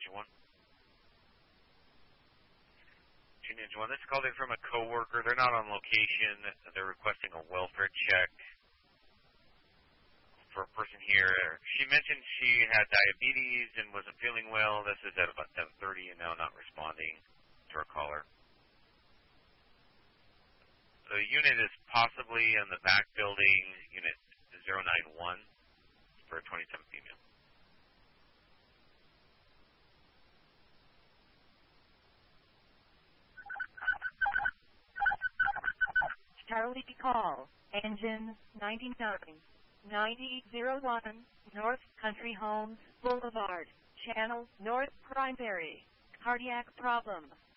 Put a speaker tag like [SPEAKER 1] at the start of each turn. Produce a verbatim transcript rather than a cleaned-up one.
[SPEAKER 1] Engine one. June Engine one. This called in from a coworker. They're not on location. They're requesting a welfare check for a person here. She mentioned she had diabetes and wasn't feeling well. This is at about seven thirty and now not responding to our caller. The unit is possibly in the back building, unit zero nine one, for a twenty-seven female.
[SPEAKER 2] Charlie call, engine ninety-nine, ninety oh one, North Country Homes Boulevard, Channel North Primary, cardiac problem.